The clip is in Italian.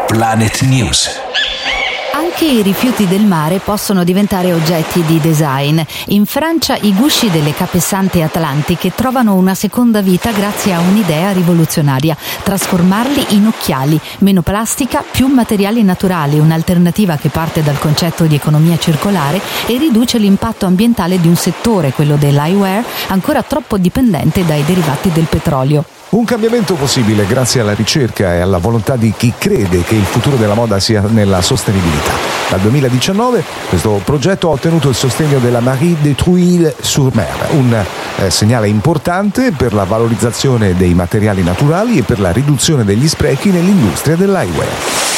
Planet News. Anche i rifiuti del mare possono diventare oggetti di design. In Francia i gusci delle capesante atlantiche trovano una seconda vita grazie a un'idea rivoluzionaria: trasformarli in occhiali. Meno plastica, più materiali naturali, un'alternativa che parte dal concetto di economia circolare e riduce l'impatto ambientale di un settore, quello dell'eyewear, ancora troppo dipendente dai derivati del petrolio. Un cambiamento possibile grazie alla ricerca e alla volontà di chi crede che il futuro della moda sia nella sostenibilità. Dal 2019 questo progetto ha ottenuto il sostegno della Mairie de Treuil-sur-Mer, un segnale importante per la valorizzazione dei materiali naturali e per la riduzione degli sprechi nell'industria dell'eyewear.